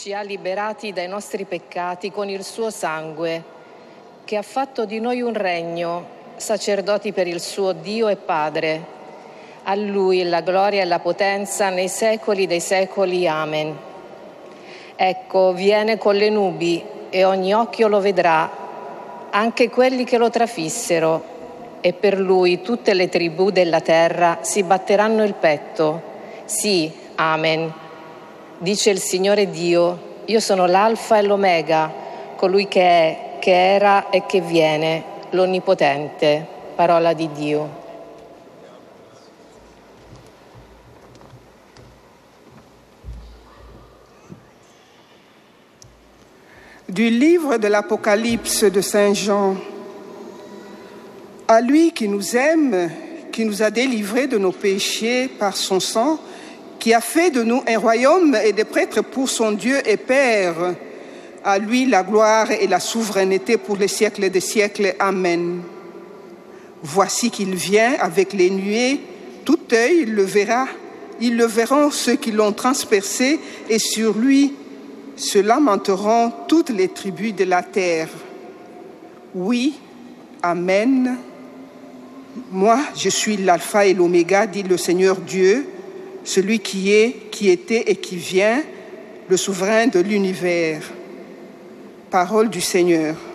ci ha liberati dai nostri peccati con il suo sangue, che ha fatto di noi un regno, sacerdoti per il suo Dio e Padre. A Lui la gloria e la potenza nei secoli dei secoli. Amen. Ecco, viene con le nubi e ogni occhio lo vedrà, anche quelli che lo trafissero, e per Lui tutte le tribù della terra si batteranno il petto. Sì, amen. Dice il Signore Dio: io sono l'Alfa e l'Omega, colui che è, che era e che viene, l'Onnipotente. Parola di Dio. Du livre de l'Apocalypse de Saint Jean. À lui qui nous aime, qui nous a délivrés de nos péchés par son sang, qui a fait de nous un royaume et des prêtres pour son Dieu et Père, à lui la gloire et la souveraineté pour les siècles des siècles. Amen. Voici qu'il vient avec les nuées, tout œil le verra, ils le verront ceux qui l'ont transpercé, et sur lui se lamenteront toutes les tribus de la terre. Oui, amen. Moi, je suis l'alpha et l'oméga, dit le Seigneur Dieu, celui qui est, qui était et qui vient, le souverain de l'univers. Parole du Seigneur.